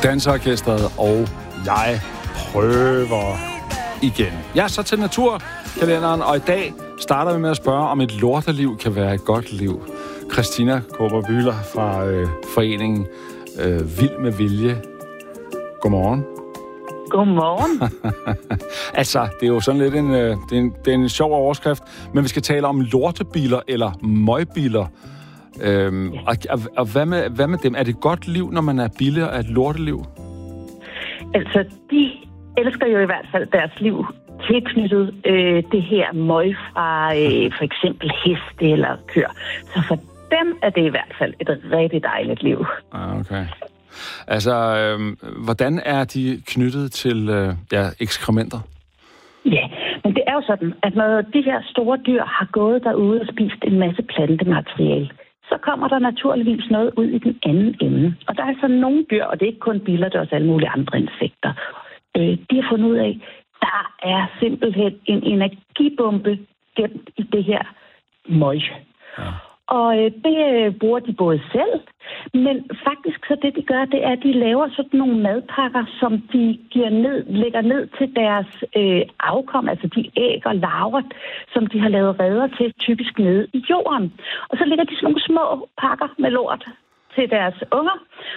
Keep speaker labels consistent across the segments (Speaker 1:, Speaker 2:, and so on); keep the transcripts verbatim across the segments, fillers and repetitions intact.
Speaker 1: Danseorkestret, og jeg prøver igen. Jeg er så til naturkalenderen, og i dag starter vi med at spørge, om et lorteliv kan være et godt liv. Christina Kåber-Bühler fra øh, foreningen øh, Vild med Vilje. Godmorgen.
Speaker 2: Godmorgen.
Speaker 1: Altså, det er jo sådan lidt en, øh, det er en, det er en sjov overskrift, men vi skal tale om lortebiler eller møgbiler. Øhm, ja. og, og, og hvad med, hvad med dem? Er det et godt liv, når man er biler af et lorteliv?
Speaker 2: Altså, de elsker jo i hvert fald deres liv tilknyttet øh, det her møg fra øh, for eksempel heste eller køer. Så for dem er det i hvert fald et rigtig dejligt liv.
Speaker 1: Ah, okay. Altså, øh, hvordan er de knyttet til øh, ja, ekskrementer?
Speaker 2: Ja, men det er jo sådan, at når de her store dyr har gået derude og spist en masse plantemateriale, så kommer der naturligvis noget ud i den anden ende. Og der er altså nogle dyr, og det er ikke kun biller, det er også alle mulige andre insekter. Øh, de har fundet ud af, der er simpelthen en energibombe gemt i det her møg. Ja. Og øh, det øh, bruger de både selv, men faktisk så det, de gør, det er, at de laver sådan nogle madpakker, som de giver ned, lægger ned til deres øh, afkom, altså de æg og larver, som de har lavet reder til, typisk nede i jorden. Og så lægger de sådan nogle små pakker med lort til deres unger,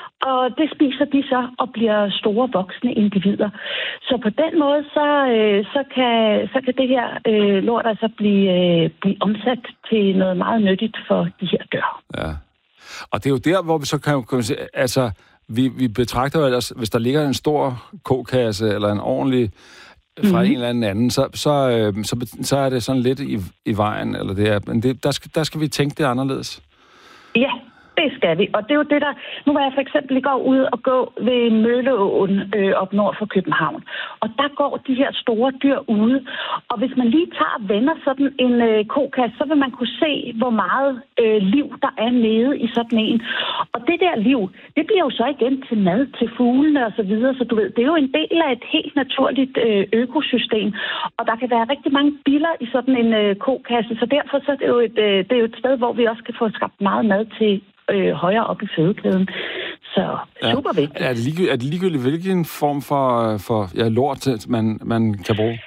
Speaker 2: og det spiser de så og bliver store voksne individer. Så på den måde, så, øh, så, kan, så kan det her øh, lort altså blive, øh, blive omsat til noget meget nyttigt for de her dyr.
Speaker 1: Ja, og det er jo der, hvor vi så kan, kan se, altså, vi, vi betragter jo ellers, hvis der ligger en stor kokasse eller en ordentlig fra mm-hmm. en eller anden anden, så, så, øh, så, så er det sådan lidt i, i vejen, eller det er, men det, der, skal, der skal vi tænke det anderledes.
Speaker 2: Ja, det skal vi, og det er jo det, der... Nu var jeg for eksempel i går ude og gå ved Mølleåen øh, op nord for København, og der går de her store dyr ude, og hvis man lige tager og vender sådan en øh, kokasse, så vil man kunne se, hvor meget øh, liv der er nede i sådan en. Og det der liv, det bliver jo så igen til mad, til fuglene og så videre, så du ved, det er jo en del af et helt naturligt øh, økosystem, og der kan være rigtig mange biller i sådan en øh, kokasse, så derfor så er det jo et, øh, det er jo et sted, hvor vi også kan få skabt meget mad til Øh, højere op i fødekæden. Så
Speaker 1: ja.
Speaker 2: Super vigtigt.
Speaker 1: Er det, ligegyldigt, er det ligegyldigt, hvilken form for, for ja, lort, man, man kan bruge?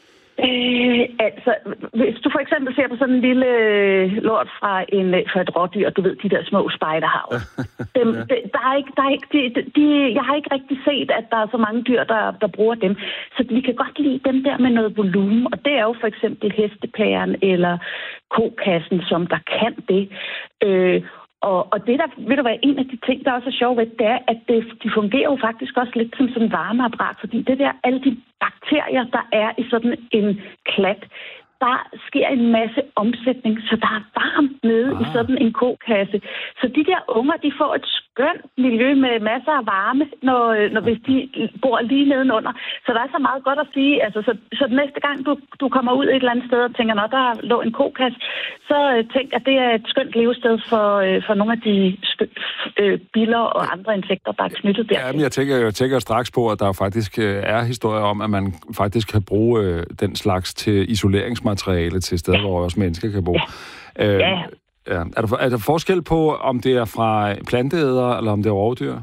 Speaker 2: Øh, altså, hvis du for eksempel ser på sådan en lille lort fra, en, fra et rådyr, du ved, de der små spejderhav. Dem, ja. de, der er ikke, der er ikke, de, de, jeg har ikke rigtig set, at der er så mange dyr, der, der bruger dem. Så vi kan godt lide dem der med noget volumen, og det er jo for eksempel hestepæren eller kokassen, som der kan det. Øh, Og, og det der, ved du hvad, en af de ting, der også er sjovt ved, det er, at det, de fungerer jo faktisk også lidt som sådan en varmeapparat, fordi det der, alle de bakterier, der er i sådan en klat, der sker en masse omsætning, så der er varmt nede ah. i sådan en kokasse. Så de der unger, de får et skønt miljø med masser af varme, når, når hvis de bor lige nedenunder. Så der er så meget godt at sige. Altså, så, så næste gang, du, du kommer ud et eller andet sted og tænker, når der lå en kokasse, så tænk, at det er et skønt levested for, for nogle af de skø- øh, biller og andre insekter, der er knyttet der.
Speaker 1: Ja, men jeg tænker, jeg tænker straks på, at der faktisk er historier om, at man faktisk kan bruge øh, den slags til isoleringsmateriale til steder, ja. Hvor også mennesker kan bo. Ja. Øh,
Speaker 2: ja.
Speaker 1: Ja. Er, der, er der forskel på, om det er fra planteædere, eller om det er rovdyr?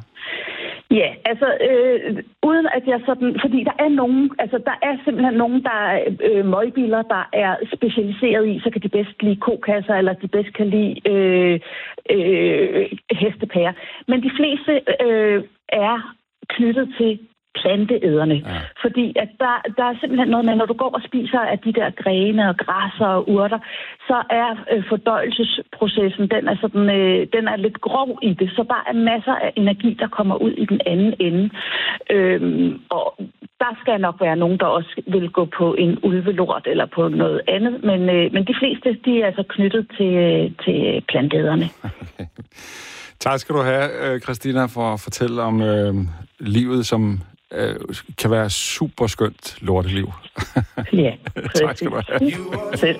Speaker 2: Ja, altså, øh, uden at jeg sådan... Fordi der er nogen... Altså, der er simpelthen nogen, der er øh, møgbiler, der er specialiseret i, så kan de bedst lide kokasser, eller de bedst kan lide øh, øh, hestepærer. Men de fleste øh, er knyttet til planteæderne. Ja. Fordi at der, der er simpelthen noget med, når du går og spiser af de der grene og græsser og urter, så er øh, fordøjelsesprocessen, den er, sådan, øh, den er lidt grov i det, så der er masser af energi, der kommer ud i den anden ende. Øhm, og der skal nok være nogen, der også vil gå på en ulvelort eller på noget andet, men, øh, men de fleste, de er altså knyttet til, til planteæderne.
Speaker 1: Okay. Tak skal du have, Christina, for at fortælle om øh, livet, som øh, kan være super skønt lorteliv.
Speaker 2: Ja,
Speaker 1: tak skal du have.